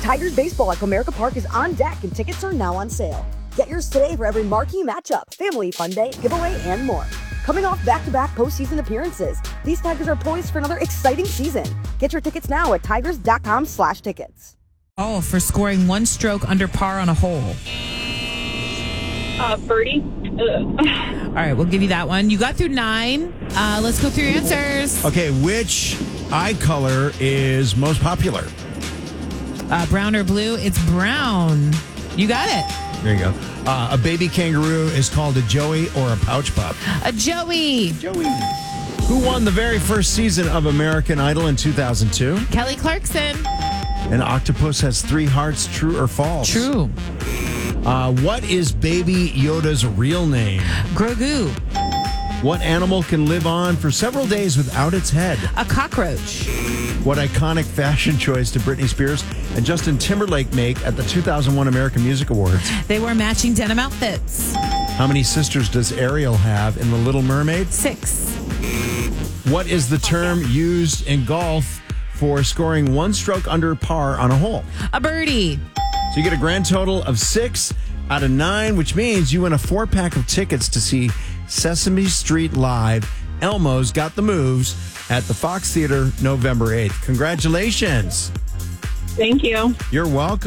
Tigers baseball at Comerica Park is on deck and tickets are now on sale. Get yours today for every marquee matchup, family fun day, giveaway, and more. Coming off back-to-back postseason appearances, these Tigers are poised for another exciting season. Get your tickets now at tigers.com/tickets. Oh, for scoring one stroke under par on a hole. Birdie. All right, we'll give you that one. You got through 9. Let's go through your answers. Okay, which eye color is most popular? Brown or blue? It's brown. You got it. There you go. A baby kangaroo is called a joey or a pouch pup? A Joey. Joey. Who won the very first season of American Idol in 2002? Kelly Clarkson. An octopus has 3 hearts, true or false? True. What is Baby Yoda's real name? Grogu. What animal can live on for several days without its head? A cockroach. What iconic fashion choice did Britney Spears and Justin Timberlake make at the 2001 American Music Awards? They wore matching denim outfits. How many sisters does Ariel have in The Little Mermaid? 6. What is the term used in golf for scoring one stroke under par on a hole? A birdie. So you get a grand total of 6 out of 9, which means you win a 4-pack of tickets to see Sesame Street Live. Elmo's Got the Moves at the Fox Theater November 8th. Congratulations. Thank you. You're welcome.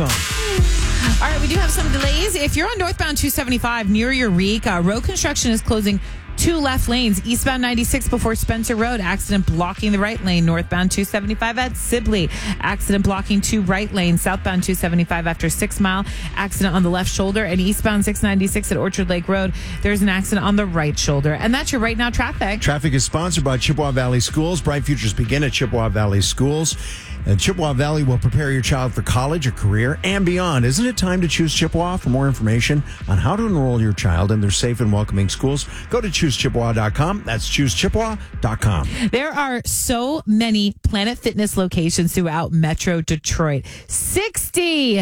All right, we do have some delays. If you're on northbound 275 near Eureka, road construction is closing 2 left lanes. Eastbound 96 before Spencer Road. Accident blocking the right lane. Northbound 275 at Sibley. Accident blocking 2 right lanes. Southbound 275 after 6 Mile. Accident on the left shoulder. And eastbound 696 at Orchard Lake Road. There's an accident on the right shoulder. And that's your Right Now traffic. Traffic is sponsored by Chippewa Valley Schools. Bright futures begin at Chippewa Valley Schools. And Chippewa Valley will prepare your child for college or career and beyond. Isn't it time to choose Chippewa? For more information on how to enroll your child in their safe and welcoming schools, go to choosechippewa.com. That's choosechippewa.com. There are so many Planet Fitness locations throughout Metro Detroit. 60!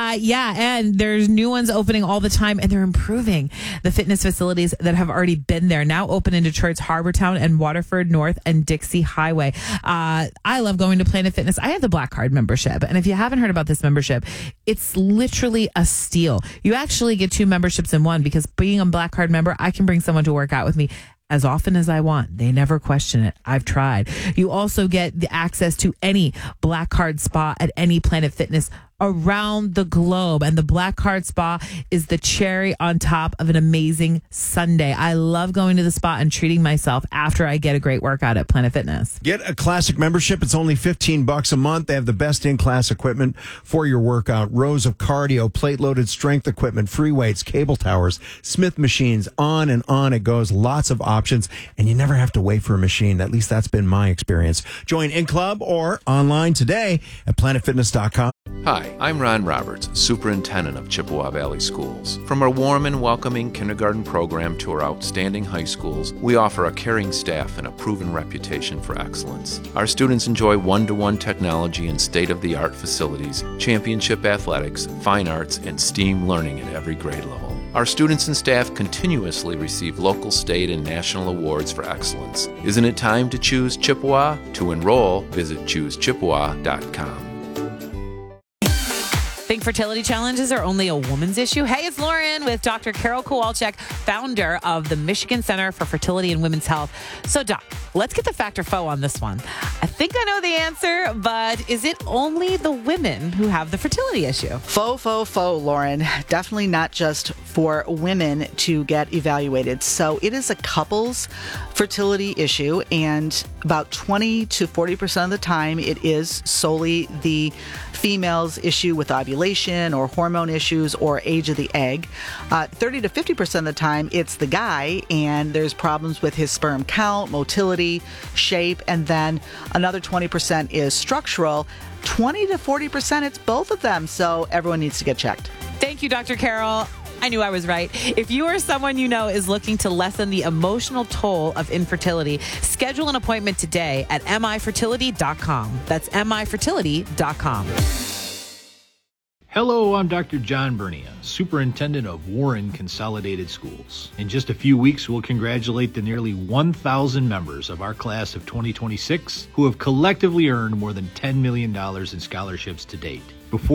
And there's new ones opening all the time, and they're improving the fitness facilities that have already been there. Now open in Detroit's Harbortown and Waterford North and Dixie Highway. I love going to Planet Fitness. I have the Black Card membership, and if you haven't heard about this membership, it's literally a steal. You actually get 2 memberships in one, because being a Black Card member, I can bring someone to work out with me as often as I want. They never question it. I've tried. You also get the access to any Black Card spa at any Planet Fitness around the globe. And the Black Card Spa is the cherry on top of an amazing Sunday. I love going to the spa and treating myself after I get a great workout at Planet Fitness. Get a classic membership. It's only $15 a month. They have the best in-class equipment for your workout. Rows of cardio, plate-loaded strength equipment, free weights, cable towers, Smith machines, on it goes. Lots of options, and you never have to wait for a machine. At least that's been my experience. Join in club or online today at planetfitness.com. Hi, I'm Ron Roberts, Superintendent of Chippewa Valley Schools. From our warm and welcoming kindergarten program to our outstanding high schools, we offer a caring staff and a proven reputation for excellence. Our students enjoy one-to-one technology and state-of-the-art facilities, championship athletics, fine arts, and STEAM learning at every grade level. Our students and staff continuously receive local, state, and national awards for excellence. Isn't it time to choose Chippewa? To enroll, visit choosechippewa.com. Think fertility challenges are only a woman's issue? Hey, it's Lauren with Dr. Carol Kowalczyk, founder of the Michigan Center for Fertility and Women's Health. So, Doc, let's get the fact or foe on this one. I think I know the answer, but is it only the women who have the fertility issue? Faux, Lauren. Definitely not just for women to get evaluated. So it is a couple's fertility issue, and about 20 to 40% of the time, it is solely the female's issue with ovulation or hormone issues or age of the egg. 30 to 50% of the time, it's the guy, and there's problems with his sperm count, motility, shape, and then another 20% is structural. 20 to 40%, it's both of them. So everyone needs to get checked. Thank you, Dr. Carol. I knew I was right. If you or someone you know is looking to lessen the emotional toll of infertility, schedule an appointment today at mifertility.com. That's mifertility.com. Hello, I'm Dr. John Bernia, Superintendent of Warren Consolidated Schools. In just a few weeks, we'll congratulate the nearly 1,000 members of our class of 2026 who have collectively earned more than $10 million in scholarships to date. Before